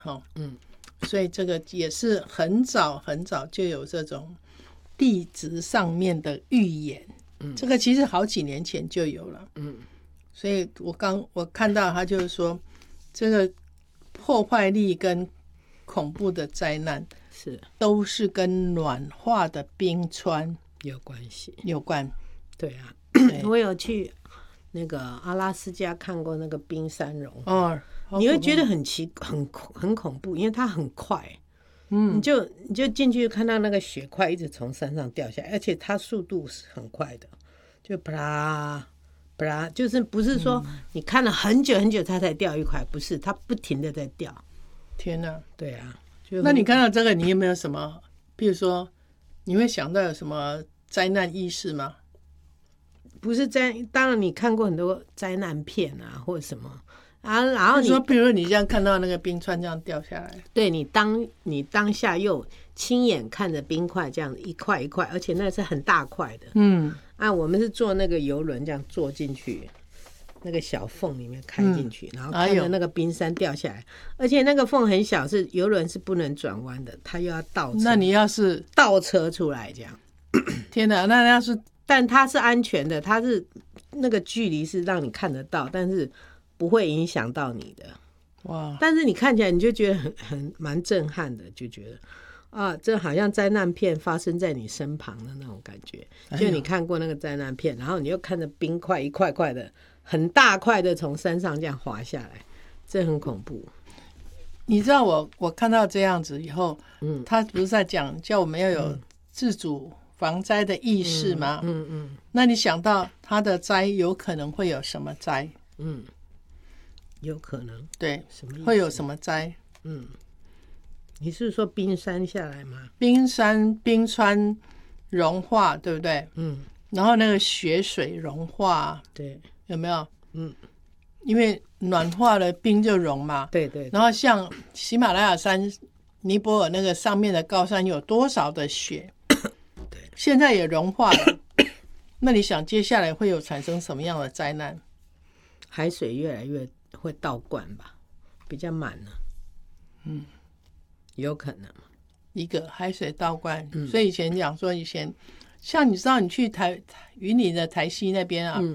所以这个也是很早很早就有这种地质上面的预言，这个其实好几年前就有了，所以我看到他就是说，这个破坏力跟恐怖的灾难都是跟暖化的冰川有关系， 有关。 对啊，我有去那个阿拉斯加看过那个冰山融化，你会觉得很恐怖，因为它很快，你就进去看到那个雪块一直从山上掉下来，而且它速度是很快的，就啪啦啪啦，就是不是说你看了很久很久它才掉一块，不是，它不停的在掉。 天哪！ 对啊， 那你看到这个，你有没有什么，比如说你会想到有什么灾难意识吗？ 不是当然你看过很多灾难片啊，或者什么啊，然后你说，比如你这样看到那个冰川这样掉下来， 对，你当下又亲眼看着冰块这样一块一块，而且那是很大块的，我们是坐那个游轮这样坐进去，那个小缝里面开进去，然后看着那个冰山掉下来，而且那个缝很小，是游轮是不能转弯的，它又要倒车， 那你要是倒车出来这样， 天哪，那要是。 但它是安全的，它是那个距离是让你看得到，但是不会影响到你的。哇！但是你看起来你就觉得蛮震撼的，就觉得这好像灾难片发生在你身旁的那种感觉。就你看过那个灾难片，然后你又看着冰块一块块的、很大块的从山上这样滑下来，这很恐怖。 你知道我看到这样子以后，他不是在讲叫我们要有自主防灾的意识吗？那你想到它的灾有可能会有什么灾？ 有可能， 对， 什么意思？ 会有什么灾？ 你是说冰山下来吗？ 冰川融化，对不对？然后那个雪水融化， 对， 有没有？因为暖化了冰就融嘛， 对对。 然后像喜马拉雅山、尼泊尔那个上面的高山有多少的雪？现在也融化了，那你想接下来会有产生什么样的灾难？ 海水越来越会倒灌吧，比较满了。有可能。 一个海水倒灌，所以以前讲说，以前像你知道，你去云林的台西那边啊，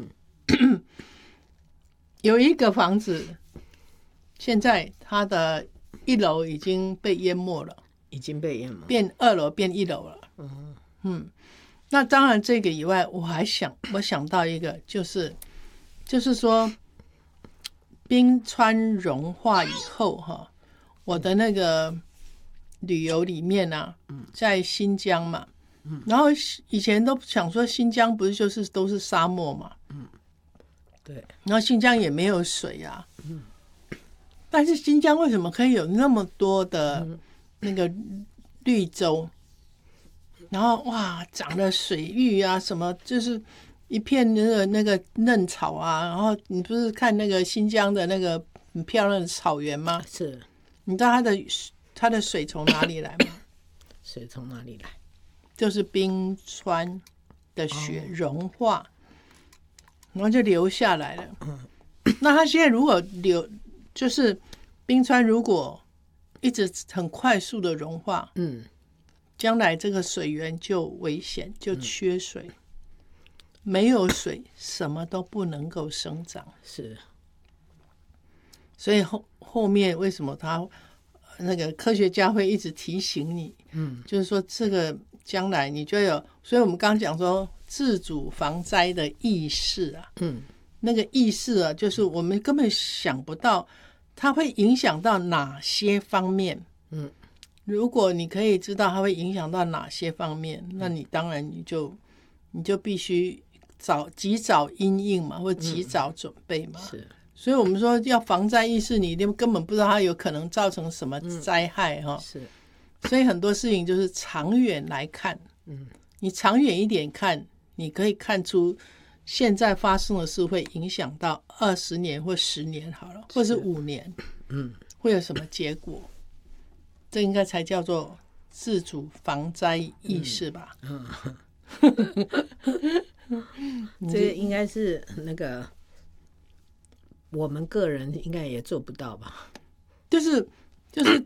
有一个房子，现在它的1楼已经被淹没了，变2楼变1楼了。那当然这个以外，我想到一个，就是说冰川融化以后哈，我的那个旅游里面啊，在新疆嘛，然后以前都想说新疆不是都是沙漠嘛， 对， 然后新疆也没有水啊，但是新疆为什么可以有那么多的那个绿洲？然后哇，长了水域啊，什么就是一片那个嫩草啊。然后你不是看那个新疆的那个很漂亮的草原吗？ 是。 你知道它的水从哪里来吗？ 水从哪里来？ 就是冰川的雪融化，然后就流下来了。那它现在如果就是冰川如果一直很快速的融化，将来这个水源就危险，就缺水，没有水什么都不能够生长。 是， 所以后面为什么他那个科学家会一直提醒你，就是说这个将来你就有，所以我们刚刚讲说自主防灾的意识啊，那个意识啊，就是我们根本想不到它会影响到哪些方面，如果你可以知道它会影响到哪些方面，那你当然你就必须及早因应嘛，或及早准备嘛。 是， 所以我们说要防灾意识，你根本不知道它有可能造成什么灾害哈。 是， 所以很多事情就是长远来看，你长远一点看，你可以看出现在发生的事会影响到20年或10年好了，或是5年，会有什么结果？这应该才叫做自主防灾意识吧？ 这个应该是那个我们个人应该也做不到吧？ 就是就是